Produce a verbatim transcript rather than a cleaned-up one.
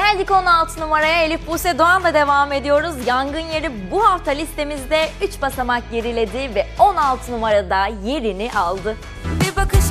Geldik on altı numaraya. Elif Buse Doğan'la devam ediyoruz. Yangın yeri bu hafta listemizde üç basamak geriledi ve on altı numarada yerini aldı. Bir bakış